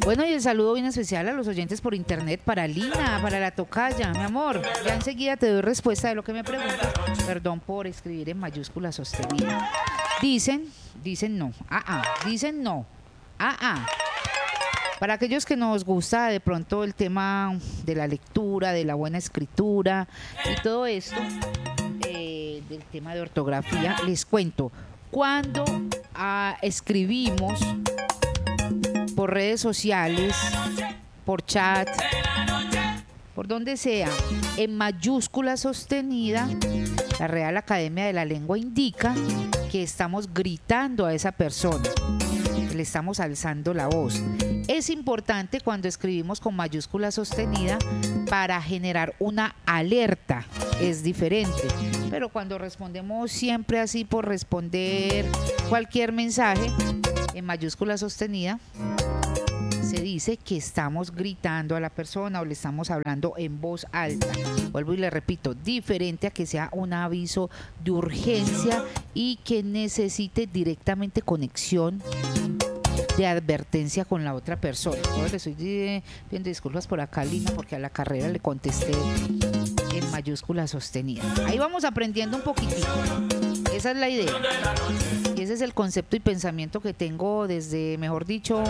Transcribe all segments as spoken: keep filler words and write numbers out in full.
Bueno, y el saludo bien especial a los oyentes por internet, para Lina, para la tocaya, mi amor. Ya enseguida te doy respuesta de lo que me preguntas. Perdón por escribir en mayúsculas sostenida. Dicen, dicen no, ah, ah, dicen no, ah, ah. Para aquellos que nos gusta de pronto el tema de la lectura, de la buena escritura y todo esto, eh, del tema de ortografía, les cuento, cuando ah, escribimos por redes sociales, por chat, por donde sea, en mayúscula sostenida, la Real Academia de la Lengua indica que estamos gritando a esa persona, que le estamos alzando la voz. Es importante cuando escribimos con mayúscula sostenida para generar una alerta, es diferente. Pero cuando respondemos siempre así por responder cualquier mensaje en mayúscula sostenida, se dice que estamos gritando a la persona o le estamos hablando en voz alta. Vuelvo y le repito, diferente a que sea un aviso de urgencia y que necesite directamente conexión de advertencia con la otra persona. Yo le estoy pidiendo disculpas por acá, Lina, porque a la carrera le contesté en mayúscula sostenida. Ahí vamos aprendiendo un poquitito. Esa es la idea. Y ese es el concepto y pensamiento que tengo desde, mejor dicho,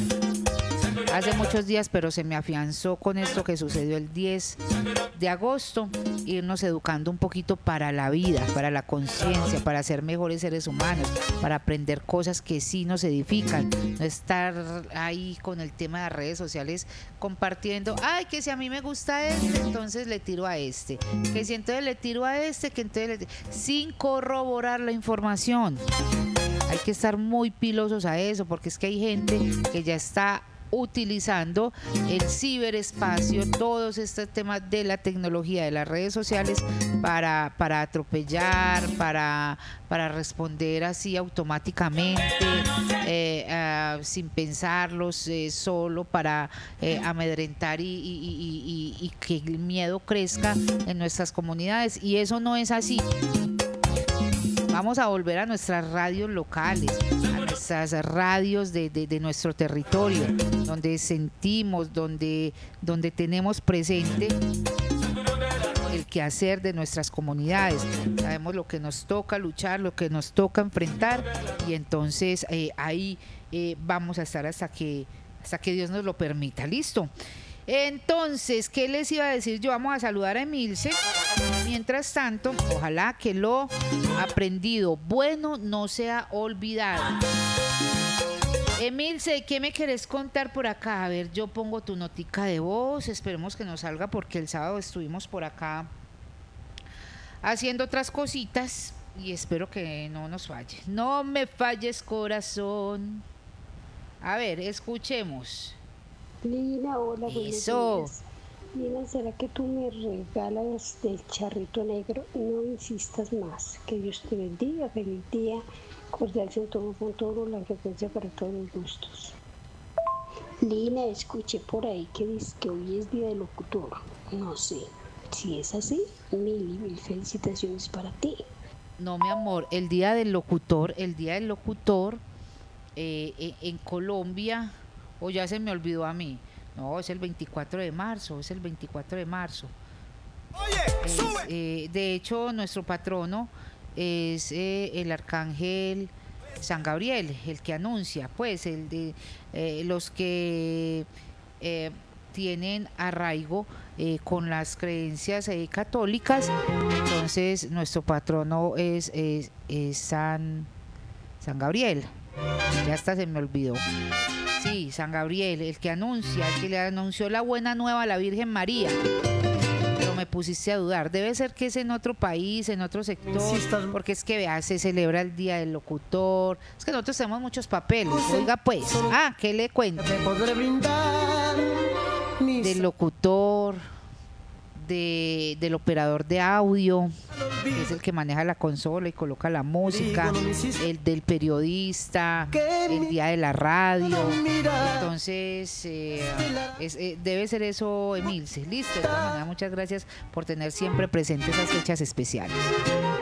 hace muchos días, pero se me afianzó con esto que sucedió el diez de agosto, irnos educando un poquito para la vida, para la conciencia, para ser mejores seres humanos, para aprender cosas que sí nos edifican, no estar ahí con el tema de las redes sociales compartiendo, ay, que si a mí me gusta este, entonces le tiro a este, que si entonces le tiro a este, que entonces le tiro, sin corroborar la información. Hay que estar muy pilosos a eso, porque es que hay gente que ya está utilizando el ciberespacio, todos estos temas de la tecnología, de las redes sociales para, para atropellar, para, para responder así automáticamente, eh, uh, sin pensarlos, eh, solo para eh, amedrentar y, y, y, y, y que el miedo crezca en nuestras comunidades, y eso no es así. Vamos a volver a nuestras radios locales, a nuestras radios de, de, de nuestro territorio, donde sentimos, donde, donde tenemos presente el quehacer de nuestras comunidades. Sabemos lo que nos toca luchar, lo que nos toca enfrentar, y entonces eh, ahí eh, vamos a estar hasta que, hasta que Dios nos lo permita. ¿Listo? Entonces, ¿qué les iba a decir yo? Vamos a saludar a Emilce. Mientras tanto, ojalá que lo aprendido bueno no sea olvidado. Emilce, ¿qué me querés contar por acá? A ver, yo pongo tu notica de voz. Esperemos que nos salga, porque el sábado estuvimos por acá haciendo otras cositas y espero que no nos falle. No me falles, corazón. A ver, escuchemos. Lina, hola, buenos Eso. días. Lina, ¿será que tú me regalas del charrito negro? No insistas más. Que Dios te bendiga. Feliz día. Cordial ciento uno punto uno, la frecuencia para todos los gustos. Lina, escuché por ahí que dice que hoy es día del locutor. No sé. Si es así, mil y mil felicitaciones para ti. No, mi amor, el día del locutor, el día del locutor eh, en, en Colombia, o ya se me olvidó a mí. No, es el veinticuatro de marzo, es el veinticuatro de marzo. Oye, es, eh, de hecho, nuestro patrono es eh, el arcángel San Gabriel, el que anuncia, pues, el de eh, los que eh, tienen arraigo eh, con las creencias eh, católicas. Entonces, nuestro patrono es, es, es San, San Gabriel. Ya hasta se me olvidó. Sí, San Gabriel, el que anuncia, el que le anunció la buena nueva a la Virgen María. Pero me pusiste a dudar. Debe ser que es en otro país, en otro sector, porque es que, vea, se celebra el Día del Locutor. Es que nosotros tenemos muchos papeles. Oiga, pues, ah, ¿qué le cuento? Del locutor, de, del operador de audio, que es el que maneja la consola y coloca la música, el del periodista, el día de la radio. Entonces, eh, es, eh, debe ser eso, Emilce. Listo, de todas maneras, muchas gracias por tener siempre presentes esas fechas especiales.